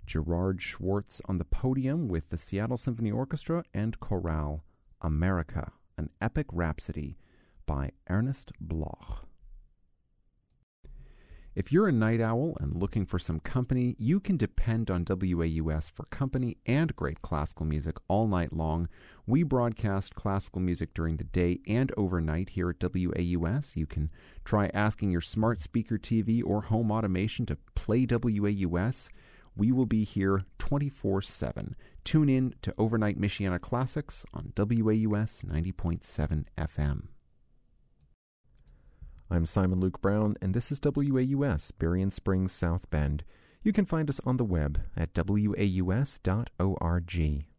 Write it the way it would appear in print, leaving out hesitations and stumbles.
Gerard Schwartz on the podium with the Seattle Symphony Orchestra and Chorale, America, an Epic Rhapsody by Ernest Bloch. If you're a night owl and looking for some company, you can depend on WAUS for company and great classical music all night long. We broadcast classical music during the day and overnight here at WAUS. You can try asking your smart speaker TV or home automation to play WAUS. We will be here 24/7. Tune in to Overnight Michiana Classics on WAUS 90.7 FM. I'm Simon Luke Brown, and this is WAUS, Berrien Springs, South Bend. You can find us on the web at waus.org.